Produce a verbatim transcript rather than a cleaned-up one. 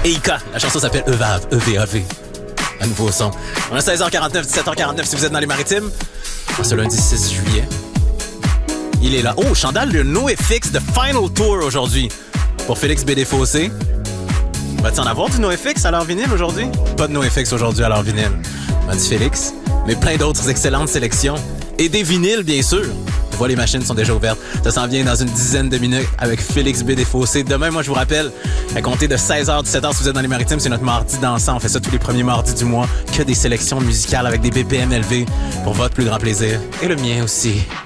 Eika. La chanson s'appelle E V A V, E V A V. Un nouveau son. On a seize heures quarante-neuf, dix-sept heures quarante-neuf si vous êtes dans les maritimes. En ce lundi six juillet. Il est là. Oh, Chandal, le NoFX de Final Tour aujourd'hui. Pour Félix B. Desfossés. Va-t-il en avoir du NoFX à l'heure vinyle aujourd'hui? Pas de NoFX aujourd'hui à l'heure vinyle, m'a dit Félix. Mais plein d'autres excellentes sélections. Et des vinyles, bien sûr. Je vois, les machines sont déjà ouvertes. Ça s'en vient dans une dizaine de minutes avec Félix B. Desfossés. Demain, moi, je vous rappelle, à compter de seize heures, dix-sept heures, si vous êtes dans les maritimes, c'est notre mardi dansant. On fait ça tous les premiers mardis du mois. Que des sélections musicales avec des B P M élevés pour votre plus grand plaisir. Et le mien aussi.